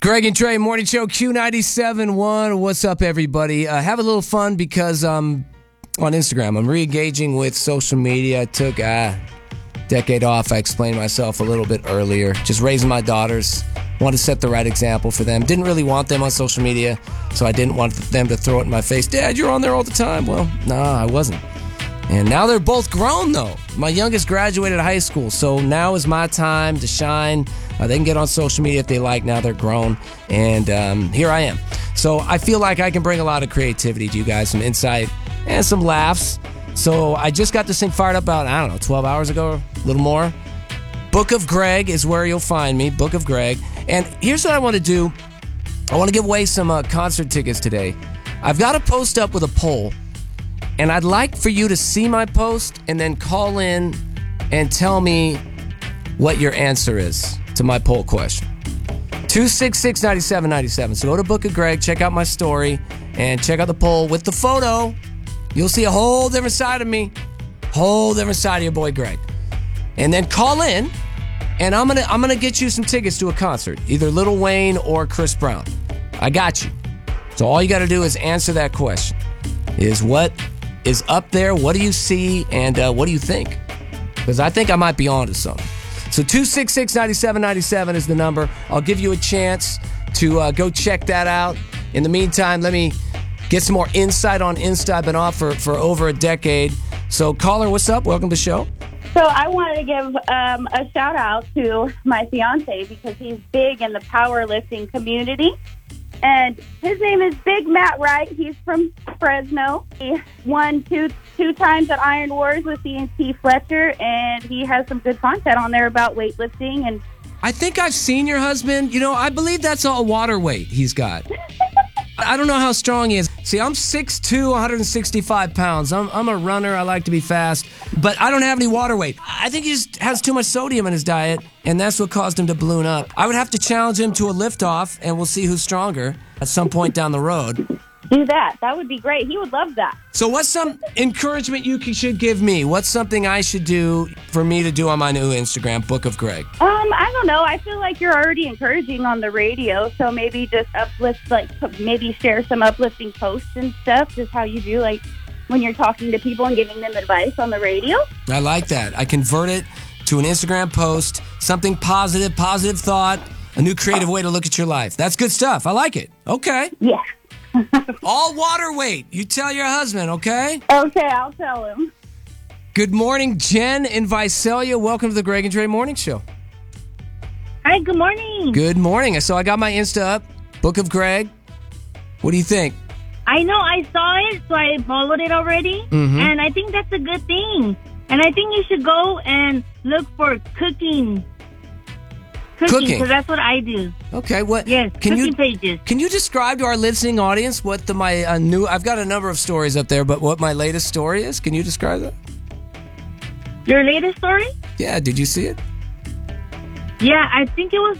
Greg and Trey, Morning Show, Q97.1. What's up, everybody? Have a little fun because on Instagram, I'm re-engaging with social media. I took a decade off. I explained myself a little bit earlier. Just raising my daughters. Want to set the right example for them. Didn't really want them on social media, so I didn't want them to throw it in my face. Dad, you're on there all the time. Well, nah, I wasn't. And now they're both grown, though. My youngest graduated high school, so now is my time to shine. They can get on social media if they like. Now they're grown, and here I am. So I feel like I can bring a lot of creativity to you guys, some insight, and some laughs. So I just got this thing fired up about, 12 hours ago, a little more. Book of Greg is where you'll find me, Book of Greg. And here's what I want to do. I want to give away some concert tickets today. I've got a post up with a poll, and I'd like for you to see my post and then call in and tell me what your answer is to my poll question. 266-9797. So go to Book of Greg, check out my story, and check out the poll with the photo. You'll see a whole different side of me, whole different side of your boy Greg. And then call in, and I'm gonna get you some tickets to a concert, either Lil Wayne or Chris Brown. I got you. So all you got to do is answer that question: is what is up there? What do you see? And what do you think? Because I think I might be onto something. So 266-9797 is the number. I'll give you a chance to go check that out. In the meantime, let me get some more insight on Insta. I've been off for over a decade. So caller, what's up? Welcome to the show. So I wanted to give a shout out to my fiance because he's big in the powerlifting community. And his name is Big Matt Wright. He's from Fresno. He won two times at Iron Wars with CNC Fletcher, and he has some good content on there about weightlifting. And I think I've seen your husband. I believe that's a water weight he's got. I don't know how strong he is. See, I'm 6'2", 165 pounds. I'm a runner. I like to be fast, but I don't have any water weight. I think he just has too much sodium in his diet, and that's what caused him to balloon up. I would have to challenge him to a lift-off, and we'll see who's stronger at some point down the road. Do that. That would be great. He would love that. So what's some encouragement you should give me? What's something I should do for me to do on my new Instagram, Book of Greg? I don't know. I feel like you're already encouraging on the radio, so maybe just maybe share some uplifting posts and stuff, just how you do, like, when you're talking to people and giving them advice on the radio. I like that. I convert it to an Instagram post, something positive thought, a new creative way to look at your life. That's good stuff. I like it. Okay. Yeah. All water weight. You tell your husband, okay? Okay, I'll tell him. Good morning, Jen in Visalia. Welcome to the Greg and Trey Morning Show. Hi, good morning. Good morning. So I got my Insta up, Book of Greg. What do you think? I know, I saw it, so I followed it already, and I think that's a good thing. And I think you should go and look for cooking, because that's what I do. Okay, what? Yes, cooking pages. Can you describe to our listening audience what my new? I've got a number of stories up there, but what my latest story is? Can you describe that? Your latest story? Yeah, did you see it? Yeah, I think it was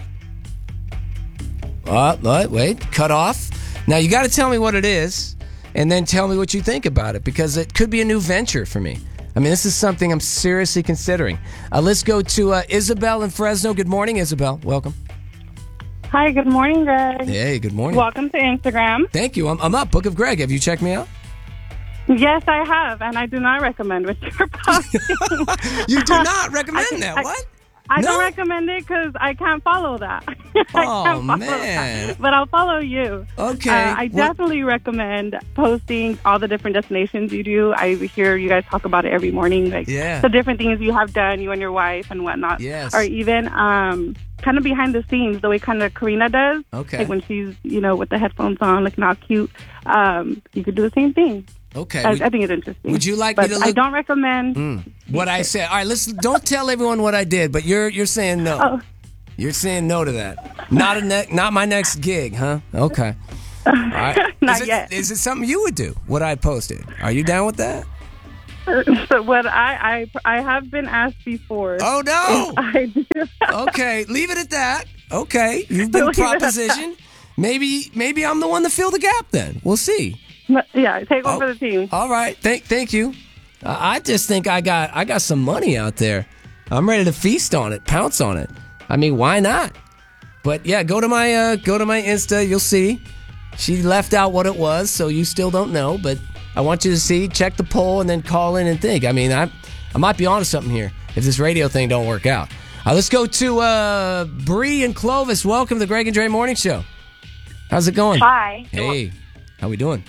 Wait, cut off. Now you got to tell me what it is, and then tell me what you think about it, because it could be a new venture for me. I mean, this is something I'm seriously considering. Let's go to Isabel in Fresno. Good morning, Isabel. Welcome. Hi, good morning, Greg. Hey, good morning. Welcome to Instagram. Thank you. I'm up. Book of Greg. Have you checked me out? Yes, I have, and I do not recommend what you're posting. You do not recommend that? What? I don't recommend it because I can't follow that. Oh, man. But I'll follow you. Okay. I definitely recommend posting all the different destinations you do. I hear you guys talk about it every morning. Like the different things you have done, you and your wife and whatnot. Yes. Or even kind of behind the scenes, the way kind of Karina does. Okay. Like when she's, with the headphones on, looking all cute. You could do the same thing. Okay. I think it's interesting. Would you like me to look? I don't recommend what I said. All right, don't tell everyone what I did, but you're saying no. Oh. You're saying no to that. Not my next gig, huh? Okay. All right. Not yet. Is it something you would do, what I posted? Are you down with that? So what I have been asked before. Oh, no. I do. Okay, leave it at that. Okay, you've been propositioned. Maybe I'm the one to fill the gap then. We'll see. Yeah, take one for the team. All right, thank you. I just think I got some money out there. I'm ready to feast on it, pounce on it. I mean, why not? But yeah, go to my Insta. You'll see. She left out what it was, so you still don't know. But I want you to see, check the poll, and then call in and think. I mean, I might be onto something here if this radio thing don't work out. Let's go to Bree and Clovis. Welcome to the Greg and Dre Morning Show. How's it going? Hi. Hey, how we doing?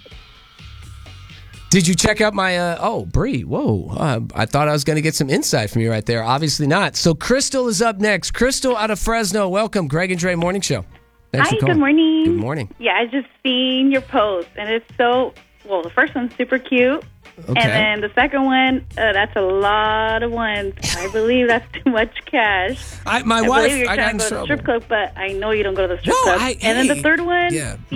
Did you check out my, Bree, whoa. I thought I was going to get some insight from you right there. Obviously not. So Crystal is up next. Crystal out of Fresno. Welcome, Greg and Dre Morning Show. Thanks Hi, for calling. good morning. Good morning. Yeah, I just seen your post, and it's the first one's super cute. Okay. And then the second one, that's a lot of ones. I believe that's too much cash. My wife, believe you're I got trying in to go to the trouble. strip club, but I know you don't go to the strip club. And then the third one,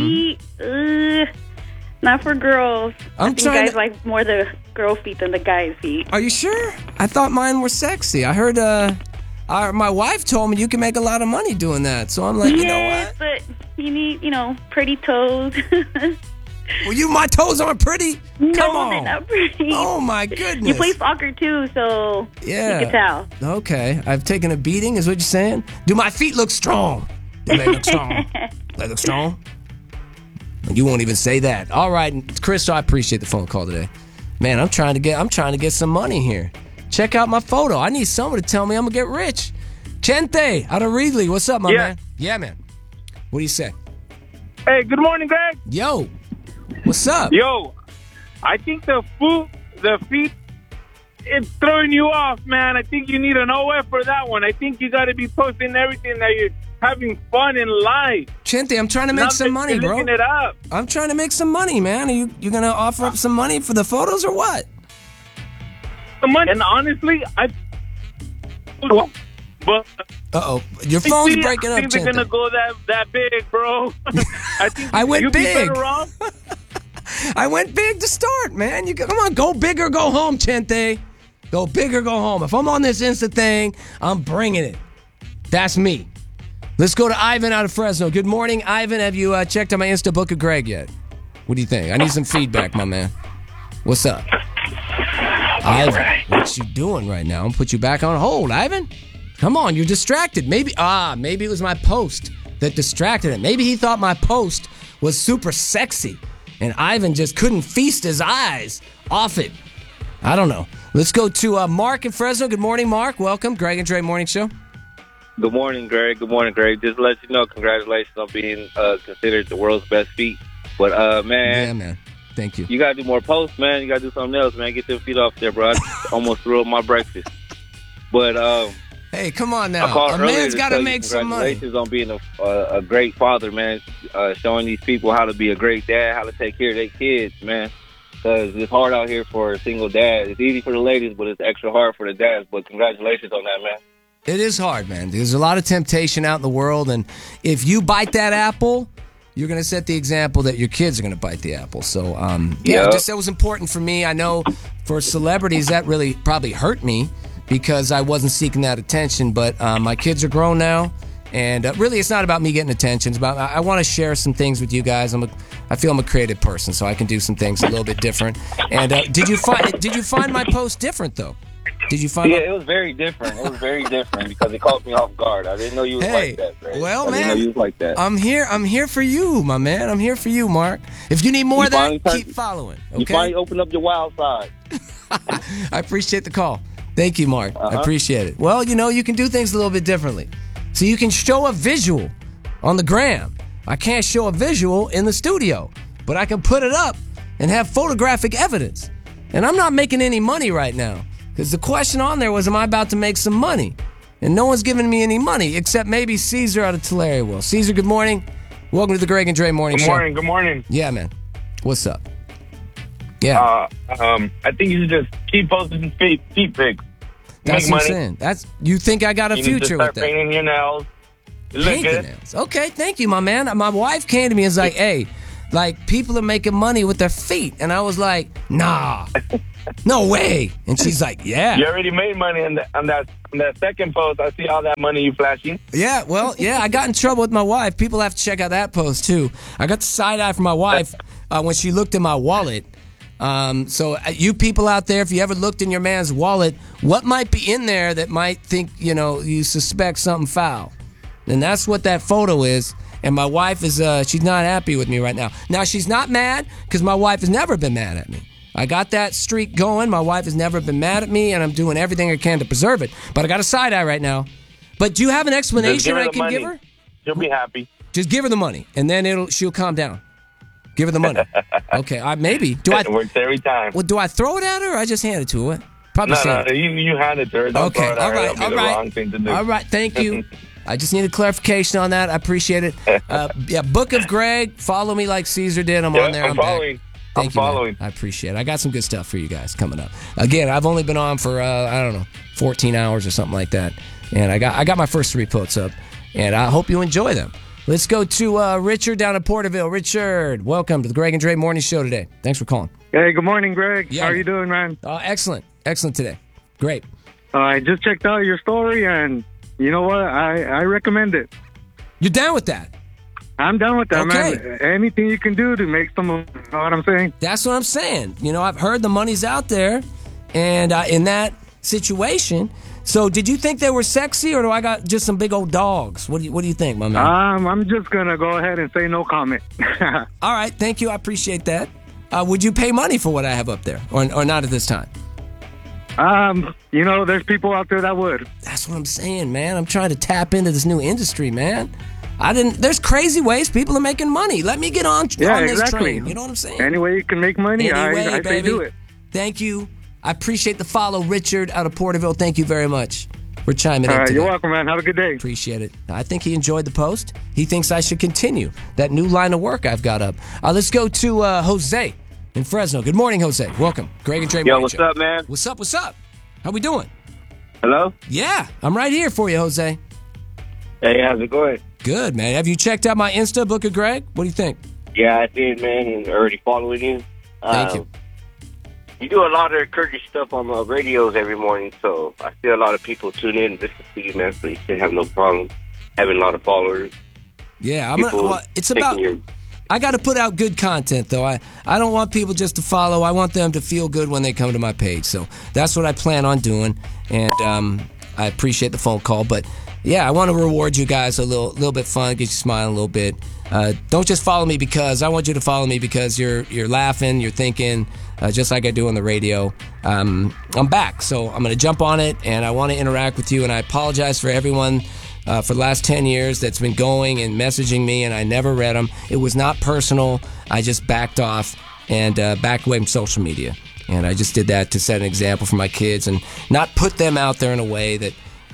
not for girls. I think guys like more the girl feet than the guys' feet. Are you sure? I thought mine were sexy. I heard my wife told me you can make a lot of money doing that. So I'm like, you know what? But you need, pretty toes. Well, my toes aren't pretty? No, Come on. they're not pretty. Oh, my goodness. You play soccer, too, so you can tell. Okay. I've taken a beating, is what you're saying? Do my feet look strong? Do they look strong? They look strong? You won't even say that. All right, Crystal, I appreciate the phone call today. Man, I'm trying to get some money here. Check out my photo. I need someone to tell me I'm going to get rich. Chente out of Reedley. What's up, my man? Yeah, man. What do you say? Hey, good morning, Greg. Yo. What's up? Yo, I think the feet, it's throwing you off, man. I think you need an OF for that one. I think you got to be posting everything that you're having fun in life. Chente, I'm trying to make some money, bro. Looking it up. I'm trying to make some money, man. Are you going to offer up some money for the photos or what? Money. And honestly, but your phone's breaking up, I think they're gonna go that big, bro. I think I went big. Be better off. I went big to start, man. Come on, go big or go home, Chente. Go big or go home. If I'm on this Insta thing, I'm bringing it. That's me. Let's go to Ivan out of Fresno. Good morning, Ivan. Have you checked out my Insta book of Greg yet? What do you think? I need some feedback, my man. What's up? Ivan, what you doing right now? I'm gonna put you back on hold, Ivan. Come on, you're distracted. Maybe it was my post that distracted him. Maybe he thought my post was super sexy, and Ivan just couldn't feast his eyes off it. I don't know. Let's go to Mark in Fresno. Good morning, Mark. Welcome, Greg and Dre Morning Show. Good morning, Greg. Good morning, Greg. Just to let you know, congratulations on being considered the world's best feet. But, man. Yeah, man. Thank you. You got to do more posts, man. You got to do something else, man. Get them feet off there, bro. I almost threw up my breakfast. But, hey, come on now. A man's got to make some money. Congratulations on being a great father, man. Showing these people how to be a great dad, how to take care of their kids, man. Because it's hard out here for a single dad. It's easy for the ladies, but it's extra hard for the dads. But congratulations on that, man. It is hard, man. There's a lot of temptation out in the world, and if you bite that apple, you're going to set the example that your kids are going to bite the apple. So, just that was important for me. I know for celebrities that really probably hurt me because I wasn't seeking that attention, but my kids are grown now, and really it's not about me getting attention. It's about I want to share some things with you guys. I feel I'm a creative person, so I can do some things a little bit different. And did you find my post different, though? Did you find? Yeah, it was very different. It was very different because it caught me off guard. I didn't know you was like that, Ray. Well, I man, didn't know you was like that. I'm here for you, my man. I'm here for you, Mark. If you need more of that, keep following. Okay? You finally opened up your wild side. I appreciate the call. Thank you, Mark. I appreciate it. Well, you can do things a little bit differently. So you can show a visual on the gram. I can't show a visual in the studio, but I can put it up and have photographic evidence. And I'm not making any money right now. Because the question on there was, am I about to make some money? And no one's giving me any money, except maybe Caesar out of Tulare will. Caesar, good morning. Welcome to the Greg and Dre Morning Show. Good morning. Yeah, man. What's up? Yeah. I think you should just keep posting feet pics. That's what I'm saying. You think I got a future with that? You painting your nails. Paint the nails. Okay, thank you, my man. My wife came to me and was like, hey, people are making money with their feet. And I was like, nah. No way. And she's like, yeah. You already made money on that second post. I see all that money you flashing. Yeah, well, I got in trouble with my wife. People have to check out that post, too. I got the side eye from my wife when she looked in my wallet. So you people out there, if you ever looked in your man's wallet, what might be in there that might think, you suspect something foul? And that's what that photo is. And my wife is, she's not happy with me right now. Now, she's not mad because my wife has never been mad at me. I got that streak going. My wife has never been mad at me, and I'm doing everything I can to preserve it. But I got a side eye right now. But do you have an explanation I can give her? She'll be happy. Just give her the money, and then she'll calm down. Give her the money. Okay, maybe. It works every time. Well, do I throw it at her or I just hand it to her? Probably you hand it to her. Don't throw it at her. That'll be the wrong thing to do. All right, thank you. I just needed clarification on that. I appreciate it. Book of Greg. Follow me like Caesar did. I'm on there. I'm following. Thank you, man. I appreciate it. I got some good stuff for you guys coming up. Again, I've only been on for, 14 hours or something like that. And I got my first 3 posts up. And I hope you enjoy them. Let's go to Richard down in Porterville. Richard, welcome to the Greg and Dre Morning Show today. Thanks for calling. Hey, good morning, Greg. Yeah. How are you doing, man? Excellent. Excellent today. Great. I just checked out your story, and you know what? I recommend it. You're down with that? I'm down with that, okay. Man. Anything you can do to make some of, you know what I'm saying? That's what I'm saying. I've heard the money's out there, and in that situation. So, did you think they were sexy, or do I got just some big old dogs? What do you think, my man? I'm just gonna go ahead and say no comment. All right, thank you. I appreciate that. Would you pay money for what I have up there, or not at this time? There's people out there that would. That's what I'm saying, man. I'm trying to tap into this new industry, man. There's crazy ways people are making money. Let me get on this train. You know what I'm saying? Any way you can make money, I say do it. Thank you. I appreciate the follow, Richard out of Porterville. Thank you very much for chiming in today. You're welcome, man. Have a good day. Appreciate it. I think he enjoyed the post. He thinks I should continue that new line of work I've got up. Let's go to Jose in Fresno. Good morning, Jose. Welcome. Greg and Dre Morning what's Show. Up, man? What's up? How we doing? Hello? Yeah, I'm right here for you, Jose. Hey, how's it going? Good, man. Have you checked out my Insta, Book of Greg? What do you think? Yeah, I did, man, and already following you. Thank you. You do a lot of encouraging stuff on the radios every morning, so I see a lot of people tune in and listen to you, man, so you should have no problem having a lot of followers. Yeah, it's about... I got to put out good content, though. I don't want people just to follow. I want them to feel good when they come to my page. So that's what I plan on doing, and I appreciate the phone call. But, yeah, I want to reward you guys a little bit fun, get you smiling a little bit. Don't just follow me because I want you to follow me because you're laughing, you're thinking, just like I do on the radio. I'm back, so I'm going to jump on it, and I want to interact with you, and I apologize for everyone for the last 10 years that's been going and messaging me, and I never read them. It was not personal. I just backed off and backed away from social media, and I just did that to set an example for my kids and not put them out there in a way that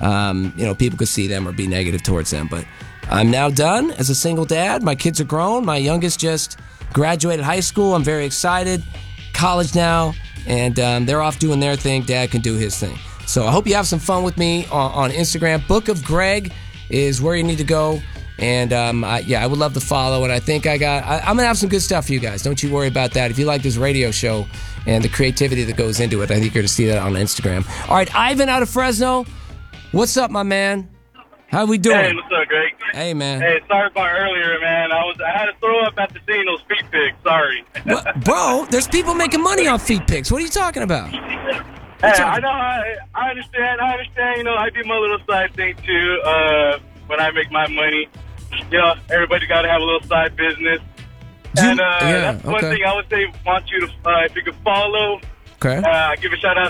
people could see them or be negative towards them. But I'm now done as a single dad. My kids are grown. My youngest just graduated high school. I'm very excited. College now, and they're off doing their thing. Dad can do his thing. So I hope you have some fun with me on Instagram. Book of Greg is where you need to go. And I would love to follow. And I think I'm going to have some good stuff for you guys. Don't you worry about that. If you like this radio show and the creativity that goes into it, I think you're going to see that on Instagram. All right, Ivan out of Fresno. What's up, my man? How we doing? Hey, what's up, Greg? Hey, man. Hey, sorry about earlier, man. I had to throw up after seeing those feet pics. Sorry. What? Bro, there's people making money on feet pics. What are you talking about? Hey, I know. I understand. I do my little side thing, too, when I make my money. Everybody got to have a little side business. And that's one thing I would say, want you to, if you could follow, give a shout out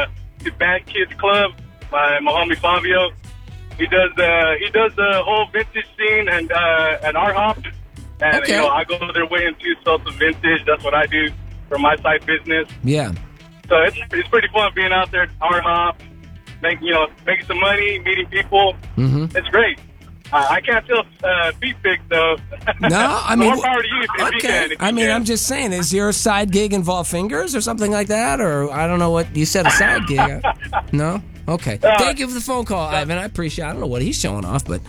to Bad Kids Club by my homie Fabio. He does the whole vintage scene and art hop. And, I go their way into sell some vintage. That's what I do for my side business. Yeah. So it's pretty fun being out there, art hop, making some money, meeting people. Mm-hmm. It's great. I can't tell feet pics, though. No, I mean... More power to you if you can. I mean, I'm just saying, is your side gig involve fingers or something like that? Or I don't know what... You said a side gig. No? Okay. Thank you for the phone call, Ivan. I appreciate it. I don't know what he's showing off, but...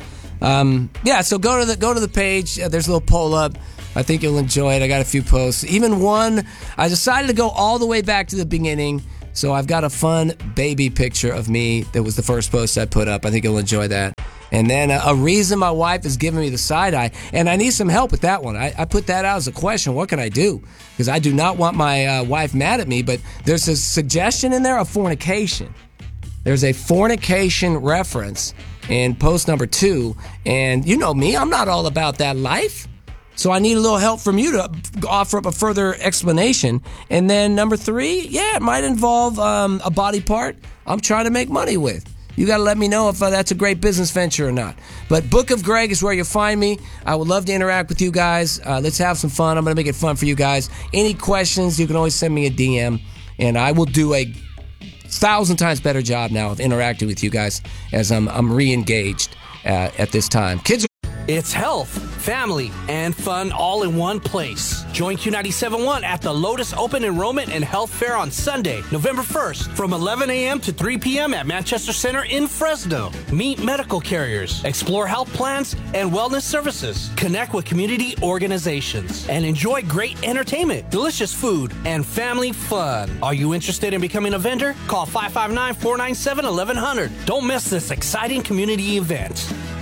so go to the page. There's a little poll up. I think you'll enjoy it. I got a few posts. Even one, I decided to go all the way back to the beginning. So I've got a fun baby picture of me. That was the first post I put up. I think you'll enjoy that. And then a reason my wife is giving me the side eye. And I need some help with that one. I put that out as a question. What can I do? Because I do not want my wife mad at me. But there's a suggestion in there of fornication. There's a fornication reference. and post number 2. And you know me, I'm not all about that life. So I need a little help from you to offer up a further explanation. And then number 3, yeah, it might involve a body part I'm trying to make money with. You got to let me know if that's a great business venture or not. But Book of Greg is where you'll find me. I would love to interact with you guys. Let's have some fun. I'm going to make it fun for you guys. Any questions, you can always send me a DM, and I will do a 1,000 times better job now of interacting with you guys as I'm re-engaged at this time. Kids. It's health, family, and fun all in one place. Join Q97.1 at the Lotus Open Enrollment and Health Fair on Sunday, November 1st from 11 a.m. to 3 p.m. at Manchester Center in Fresno. Meet medical carriers, explore health plans and wellness services, connect with community organizations, and enjoy great entertainment, delicious food, and family fun. Are you interested in becoming a vendor? Call 559-497-1100. Don't miss this exciting community event.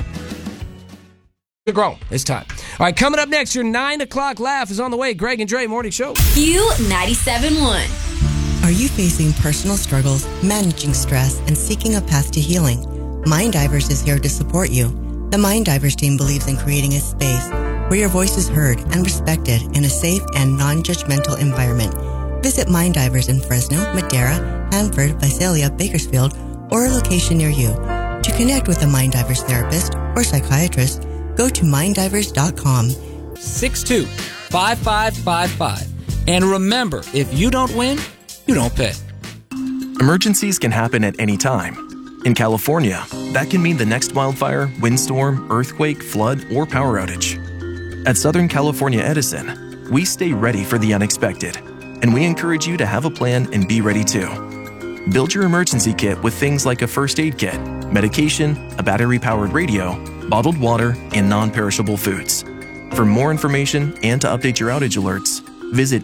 Grown. It's time. All right, coming up next, your 9 o'clock laugh is on the way. Greg and Dre Morning Show. Q97.1. Are you facing personal struggles, managing stress, and seeking a path to healing? Mind Divers is here to support you. The Mind Divers team believes in creating a space where your voice is heard and respected in a safe and non-judgmental environment. Visit Mind Divers in Fresno, Madera, Hanford, Visalia, Bakersfield, or a location near you. To connect with a Mind Divers therapist or psychiatrist, go to minddivers.com. 625555. And remember, if you don't win, you don't pay. Emergencies can happen at any time. In California, that can mean the next wildfire, windstorm, earthquake, flood, or power outage. At Southern California Edison, we stay ready for the unexpected, and we encourage you to have a plan and be ready too. Build your emergency kit with things like a first aid kit, medication, a battery-powered radio, bottled water, and non-perishable foods. For more information and to update your outage alerts, visit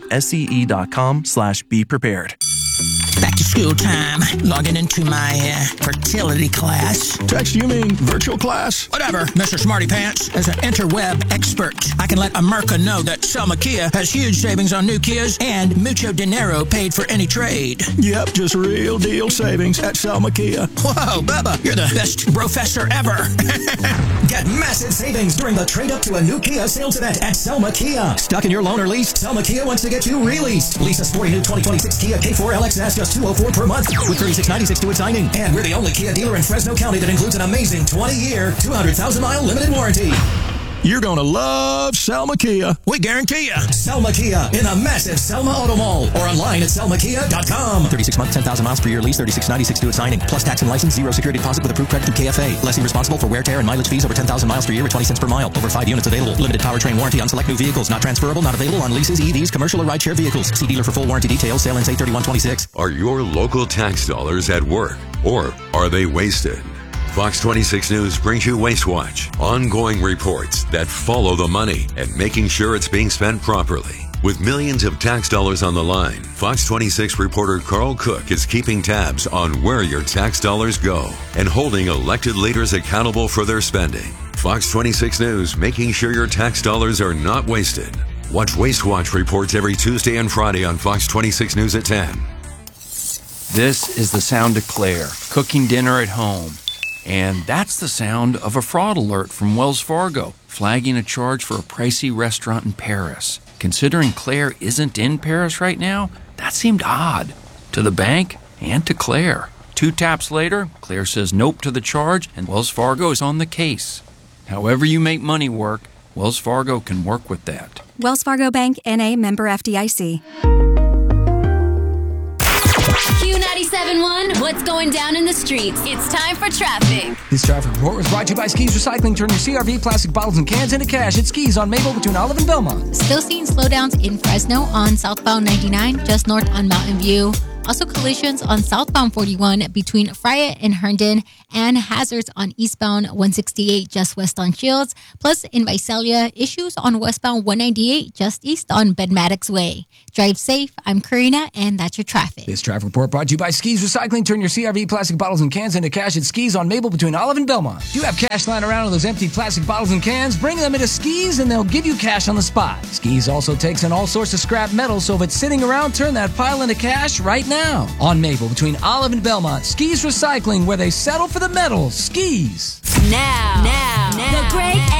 scE.com/beprepared. Back to school time. Logging into my fertility class. Text, you mean virtual class? Whatever, Mr. Smarty Pants. As an interweb expert, I can let America know that Selma Kia has huge savings on new Kias and mucho dinero paid for any trade. Yep, just real deal savings at Selma Kia. Whoa, Bubba, you're the best professor ever. Get massive savings during the trade up to a new Kia sales event at Selma Kia. Stuck in your loan or lease? Selma Kia wants to get you released. Lease a sporty new 2026 Kia K4 LXS just $204 per month with $36.96 to its signing. And we're the only Kia dealer in Fresno County that includes an amazing 20-year, 200,000-mile limited warranty. You're going to love Selma Kia. We guarantee you. Selma Kia in a massive Selma Auto Mall or online at selmakia.com. 36 months, 10,000 miles per year lease, $36.96 to its signing. Plus tax and license, 0 security deposit with approved credit through KFA. Lessee responsible for wear, tear, and mileage fees over 10,000 miles per year at 20 cents per mile. Over 5 units available. Limited powertrain warranty on select new vehicles. Not transferable, not available on leases, EVs, commercial, or rideshare vehicles. See dealer for full warranty details. Sale ends 8/31/26. Are your local tax dollars at work, or are they wasted? Fox 26 News brings you Waste Watch, ongoing reports that follow the money and making sure it's being spent properly. With millions of tax dollars on the line, Fox 26 reporter Carl Cook is keeping tabs on where your tax dollars go and holding elected leaders accountable for their spending. Fox 26 News, making sure your tax dollars are not wasted. Watch Waste Watch reports every Tuesday and Friday on Fox 26 News at 10. This is the sound of Claire, cooking dinner at home. And that's the sound of a fraud alert from Wells Fargo, flagging a charge for a pricey restaurant in Paris. Considering Claire isn't in Paris right now, that seemed odd. To the bank and to Claire. 2 taps later, Claire says nope to the charge, and Wells Fargo is on the case. However you make money work, Wells Fargo can work with that. Wells Fargo Bank, N.A., member FDIC. Q97.1, what's going down in the streets? It's time for traffic. This traffic report was brought to you by Skis Recycling. Turn your CRV plastic bottles and cans into cash at Skis on Maple between Olive and Belmont. Still seeing slowdowns in Fresno on southbound 99, just north on Mountain View. Also collisions on southbound 41 between Friar and Herndon, and hazards on eastbound 168 just west on Shields. Plus in Visalia, issues on westbound 198 just east on Ben Maddox Way. Drive safe. I'm Karina, and that's your traffic. This traffic report brought to you by Skis Recycling. Turn your CRV plastic bottles and cans into cash at Skis on Maple between Olive and Belmont. Do you have cash lying around in those empty plastic bottles and cans? Bring them into Skis and they'll give you cash on the spot. Skis also takes in all sorts of scrap metal, so if it's sitting around, turn that pile into cash right now. On Maple between Olive and Belmont, Skis Recycling, where they settle for the metal. Skis. Now. The Greg